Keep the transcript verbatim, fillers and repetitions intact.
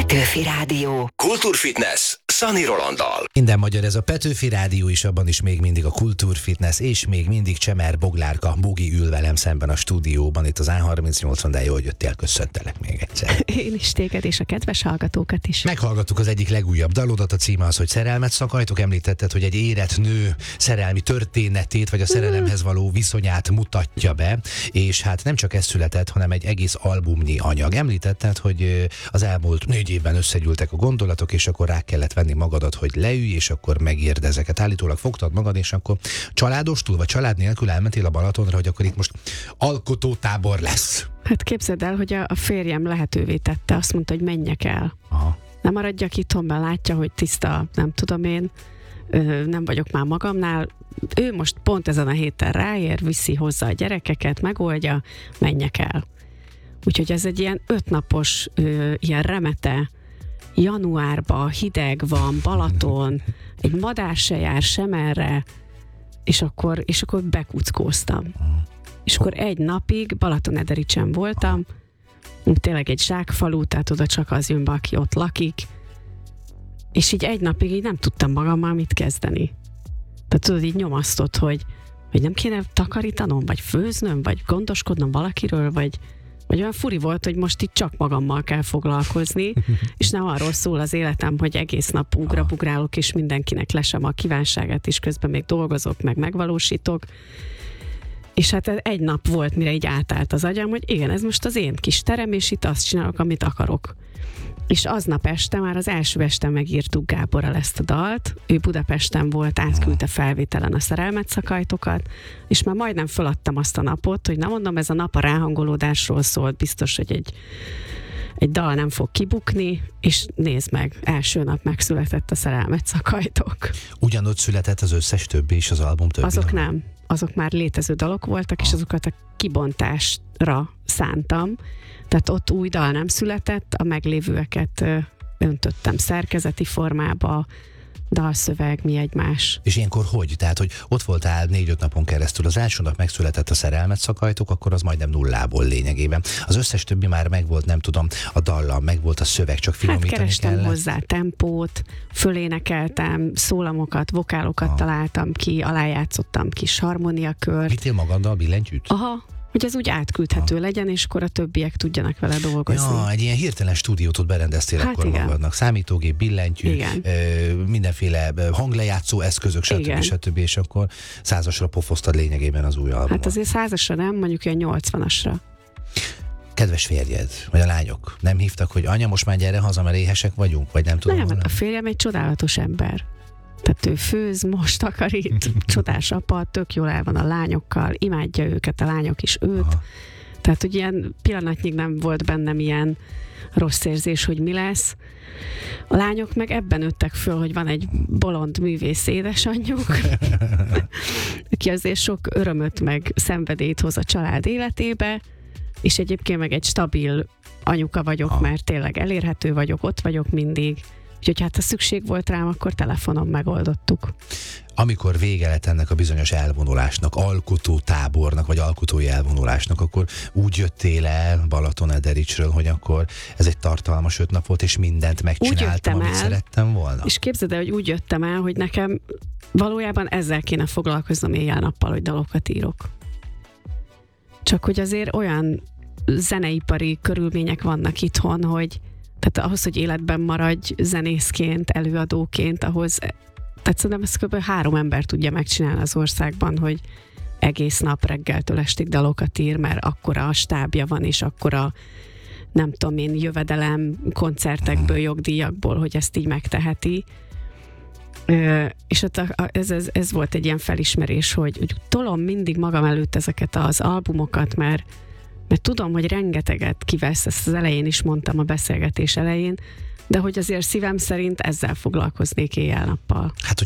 Petőfi Rádió. Kultúrfitness Szani Rolanddal. Minden magyar, ez a Petőfi Rádió is, abban is még mindig a Kultúrfitness, és még mindig Csemer Boglárka Bogi ül velem szemben a stúdióban, itt az á harmincnyolcon, de jó, hogy jöttél, köszöntelek még egyszer. Én is téged, és a kedves hallgatókat is. Meghallgattuk az egyik legújabb dalodat, a címe az, hogy Szerelmet szakajtok. Említetted, hogy egy érett nő szerelmi történetét, vagy a szerelemhez való viszonyát mutatja be, és hát nem csak ez született, hanem egy egész albumnyi anyag. Említetted, hogy az elmúlt négy évben összegyűltek a gondolatok, és akkor rá kellett venni magadat, hogy leülj, és akkor megírd ezeket. Állítólag fogtad magad, és akkor családostul, vagy család nélkül elmentél a Balatonra, hogy akkor itt most alkotótábor lesz. Hát képzeld el, hogy a, a férjem lehetővé tette, azt mondta, hogy menjek el. Aha. Nem maradjak itthon, mert látja, hogy tiszta, nem tudom én, ö, nem vagyok már magamnál. Ő most pont ezen a héten ráér, viszi hozzá a gyerekeket, megoldja, menjek el. Úgyhogy ez egy ilyen ötnapos, ö, ilyen remete, januárban hideg van, Balaton, egy madár se jár sem erre, és akkor, és akkor bekuckóztam. És akkor egy napig Balatonedericsen voltam, tényleg egy zsákfalu, tehát oda csak az jön be, aki ott lakik, és így egy napig így nem tudtam magammal mit kezdeni. Tehát tudod, így nyomasztott, hogy, hogy nem kéne takarítanom, vagy főznöm, vagy gondoskodnom valakiről, vagy Vagy olyan furi volt, hogy most itt csak magammal kell foglalkozni, és nem arról szól az életem, hogy egész nap ugrabugrálok, és mindenkinek lesem a kívánságát, és közben még dolgozok, meg megvalósítok. És hát egy nap volt, mire így átállt az agyam, hogy igen, ez most az én kis terem, és itt azt csinálok, amit akarok. És aznap este, már az első este megírtuk Gáborral ezt a dalt, ő Budapesten volt, átküldte felvételen a Szerelmet szakajtokat, és már majdnem föladtam azt a napot, hogy nem mondom, ez a nap a ráhangolódásról szólt, biztos, hogy egy, egy dal nem fog kibukni, és nézd meg, első nap megszületett a Szerelmet szakajtok. Ugyanott született az összes többi is, az album többi? Azok nem. Azok már létező dalok voltak, és azokat a kibontásra szántam. Tehát ott új dal nem született, a meglévőeket öntöttem szerkezeti formába, dalszöveg, mi egymás. És ilyenkor hogy? Tehát, hogy ott voltál négy-öt napon keresztül, az első nap megszületett a Szerelmet szakajtok, akkor az majdnem nullából lényegében. Az összes többi már megvolt, nem tudom, a dallam, megvolt a szöveg, csak finomítani hát kerestem kellett. hozzá tempót, fölénekeltem, szólamokat, vokálokat Aha. találtam ki, alájátszottam kis harmóniakört. Vittél magaddal billentyűt? Aha, hogy ez úgy átküldhető ha. legyen, és akkor a többiek tudjanak vele dolgozni. Ja, egy ilyen hirtelen stúdiót berendeztél hát akkor igen. magadnak. Számítógép, billentyű, ö, mindenféle hanglejátszó eszközök, stb. stb. És akkor százasra pofoztad lényegében az új albumot. Hát azért százasra nem, mondjuk ilyen nyolcvanasra. Kedves férjed, vagy a lányok nem hívtak, hogy anya, most már gyere haza, mert éhesek vagyunk, vagy nem tudom. Nem, valami? A férjem egy csodálatos ember. Tehát ő főz, most takarít, csodás apa, tök jól el van a lányokkal, imádja őket, a lányok is őt. Aha. Tehát, hogy ilyen pillanatnyig nem volt bennem ilyen rossz érzés, hogy mi lesz. A lányok meg ebben nőttek föl, hogy van egy bolond művész édesanyjuk, aki azért sok örömöt meg szenvedélyt hoz a család életébe, és egyébként meg egy stabil anyuka vagyok, Aha. mert tényleg elérhető vagyok, ott vagyok mindig. Úgyhogy hát ha szükség volt rám, akkor telefonon megoldottuk. Amikor vége lett ennek a bizonyos elvonulásnak, alkotótábornak, vagy alkotói elvonulásnak, akkor úgy jöttél el Balatonedericsről, hogy akkor ez egy tartalmas öt nap volt, és mindent megcsináltam, amit el, szerettem volna. És képzeld el, hogy úgy jöttem el, hogy nekem valójában ezzel kéne foglalkoznom éjjel-nappal, hogy dalokat írok. Csak hogy azért olyan zeneipari körülmények vannak itthon, hogy tehát ahhoz, hogy életben maradj zenészként, előadóként, ahhoz, tehát szerintem ezt kb. három ember tudja megcsinálni az országban, hogy egész nap reggeltől estig dalokat ír, mert akkora a stábja van, és akkora, nem tudom én, jövedelem koncertekből, jogdíjakból, hogy ezt így megteheti. Ö, és ott a, a, ez, ez, ez volt egy ilyen felismerés, hogy, hogy tolom mindig magam előtt ezeket az albumokat, mert mert tudom, hogy rengeteget kivesz, ezt az elején is mondtam a beszélgetés elején, de hogy azért szívem szerint ezzel foglalkoznék éjjel-nappal. Hát,